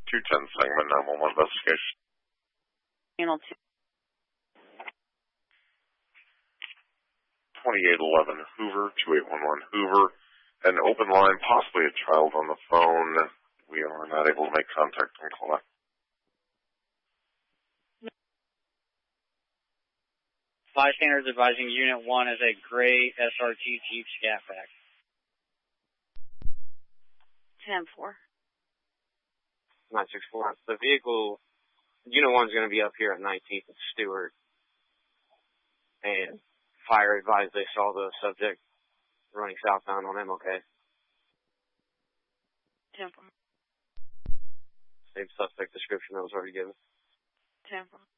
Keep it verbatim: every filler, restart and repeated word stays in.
two ten segment nine one one investigation. Channel two. twenty-eight eleven Hoover, two eight one one Hoover. An open line, possibly a child on the phone. We are not able to make contact on call. Bystanders advising Unit one is a gray S R T Jeep Scat Pack. ten four. nine six four. The vehicle, Unit one is going to be up here at nineteenth and Stewart. And fire advised they saw the subject running southbound on M O K. ten four. Same suspect description that was already given. ten four.